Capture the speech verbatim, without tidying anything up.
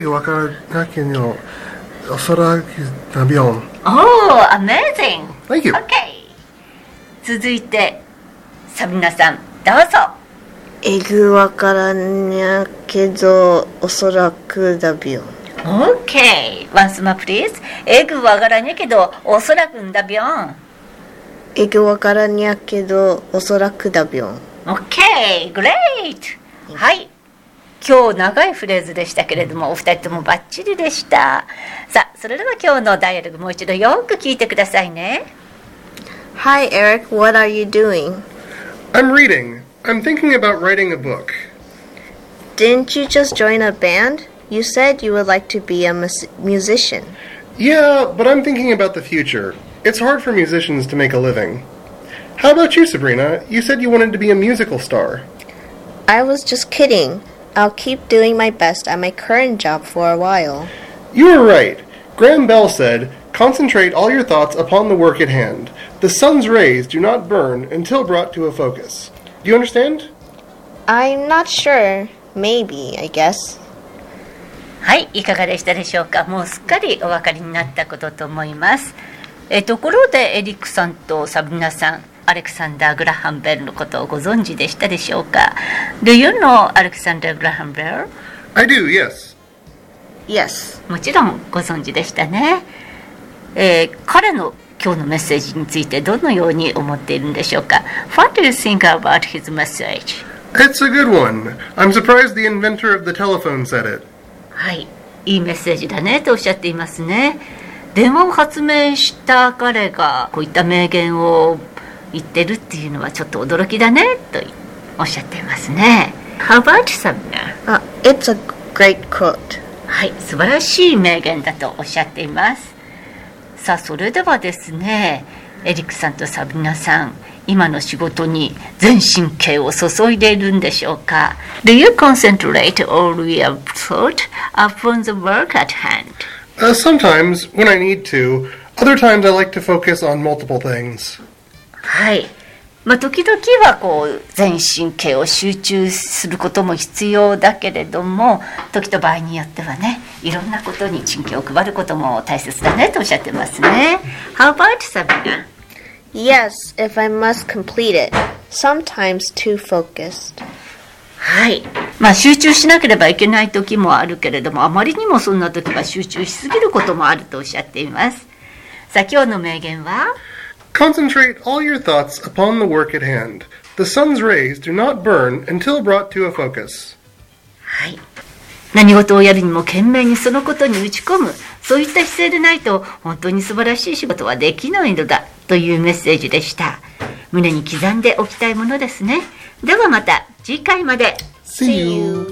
わからなけのおそらくアビオン。 Oh, amazing! Thank you. Okay. 続いて、サビナさん、どうぞ。 エグわからんやけど、おそらくダビオン。 Okay. Once more, please. エグわからんやけど、おそらくダビオン。 エグわからんやけど、おそらくダビオン。 Okay, great! はい。今日長いフレーズでしたけれども、お二人ともバッチリでした。さあ、それでは今日のダイアログもう一度よく聞いてくださいね。 Hi, Eric. What are you doing? I'm reading. I'm thinking about writing a book. Didn't you just join a band? You said you would like to be a mus- musician. Yeah, but I'm thinking about the future. It's hard for musicians to make a living. How about you, Sabrina? You said you wanted to be a musical star. I was just kidding. I'll keep doing my best at my current job for a while. You were right. Graham Bell said, "Concentrate all your thoughts upon the work at hand. The sun's rays do not burn until brought to a focus." Do you understand? I'm not sure. Maybe, I guess. はい、いかがでしたでしょうか。もうすっかりお分かりになったことと思います。えところでエリックさんとサブリナさん、アレクサンダー・グラハムベルのことをご存知でしたでしょうか。 Do you know Alexander Graham Bell? I do, yes. Yes. もちろんご存知でしたね。えー、彼の今日のメッセージについてどのように思っているんでしょうか。 What do you think about his message? It's a good one. I'm surprised the inventor of the telephone said it. はい、いいメッセージだねとおっしゃっていますね。電話を発明した彼がこういった名言を言ってるっていうのはちょっと驚きだねとおっしゃっていますね。 How about Sabina? Uh, it's a great quote. はい、素晴らしい名言だとおっしゃっています。さあ、それではですね、エリックさんとサビナさん、今の仕事に全神経を注いでいるんでしょうか。 Do you concentrate all your thought upon the work at hand? Uh, sometimes, when I need to. Other times I like to focus on multiple things. はい。まあ、時々はこう全神経を集中することも必要だけれども、時と場合によってはね、いろんなことに神経を配ることも大切だねとおっしゃってますね。 How about Sabina? Yes, if I must complete it. Sometimes too focused. はい。まあ、集中しなければいけない時もあるけれども、あまりにもそんな時は集中しすぎることもあるとおっしゃっています。さあ、今日の名言は Concentrate all your thoughts upon the work at hand. The sun's rays do not burn until brought to a focus. はい。何事をやるにも懸命にそのことに打ち込む、そういった姿勢でないと本当に素晴らしい仕事はできないのだというメッセージでした。胸に刻んでおきたいものですね。ではまた次回まで。 See you.